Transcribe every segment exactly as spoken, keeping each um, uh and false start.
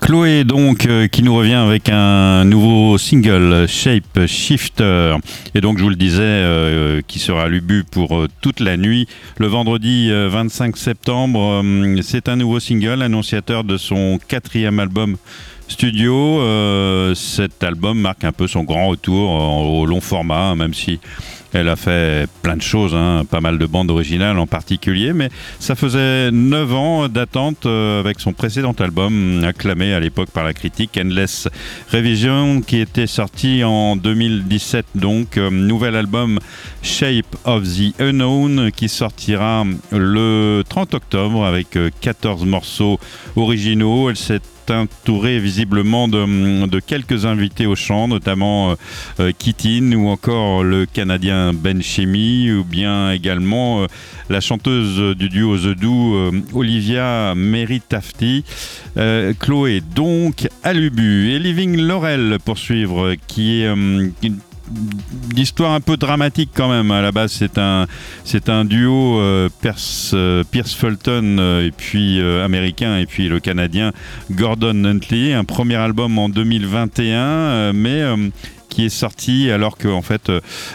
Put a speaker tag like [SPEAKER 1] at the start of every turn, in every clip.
[SPEAKER 1] Chloé donc euh, qui nous revient avec un nouveau single, Shape Shifter, et donc je vous le disais euh, qui sera à l'Ubu pour euh, toute la nuit le vendredi euh, vingt-cinq septembre. Euh, c'est un nouveau single annonciateur de son quatrième album studio. Euh, cet album marque un peu son grand retour au long format, même si elle a fait plein de choses, hein, pas mal de bandes originales en particulier, mais ça faisait neuf ans d'attente euh, avec son précédent album, acclamé à l'époque par la critique, Endless Revision, qui était sorti en deux mille dix-sept. Donc, euh, nouvel album Shape of the Unknown qui sortira le trente octobre avec euh, quatorze morceaux originaux. Elle s'est entouré visiblement de, de quelques invités au chant, notamment euh, Kitin ou encore le Canadien Ben Chemi, ou bien également euh, la chanteuse du duo The Do, euh, Olivia Meritafti. Euh, Chloé donc à l'Ubu, et Living Laurel poursuivre, qui est euh, une d'histoire un peu dramatique quand même. À la base, c'est un, c'est un duo euh, Pierce, euh, Pierce Fulton euh, et puis euh, américain, et puis le Canadien Gordon Huntley. Un premier album en deux mille vingt et un, euh, mais euh, qui est sorti alors que en fait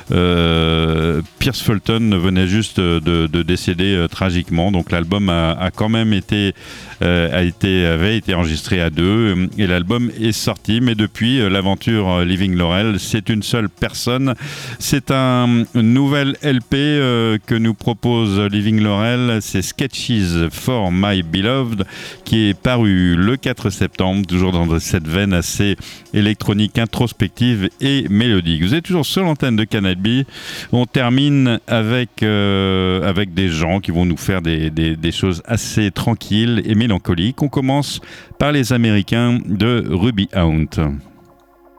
[SPEAKER 1] euh, Pierce Fulton venait juste de, de décéder euh, tragiquement. Donc l'album a, a quand même été, euh, a été avait été enregistré à deux, et l'album est sorti. Mais depuis, euh, l'aventure Living Laurel, c'est une seule personne. C'est un nouvel L P euh, que nous propose Living Laurel. C'est Sketches for My Beloved, qui est paru le quatre septembre, toujours dans cette veine assez électronique, introspective et mélodique. Vous êtes toujours sur l'antenne de Canal B. On termine avec, euh, avec des gens qui vont nous faire des, des, des choses assez tranquilles et mélancoliques. On commence par les Américains de Ruby Haunt.